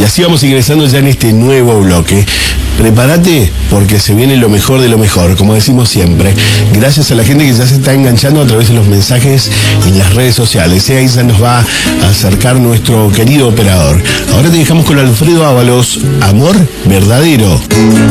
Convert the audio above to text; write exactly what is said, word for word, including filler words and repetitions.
Y así vamos ingresando ya en este nuevo bloque. Prepárate porque se viene lo mejor de lo mejor, como decimos siempre. Gracias a la gente que ya se está enganchando a través de los mensajes en las redes sociales. Ahí ya nos va a acercar nuestro querido operador. Ahora te dejamos con Alfredo Ábalos, Amor Verdadero.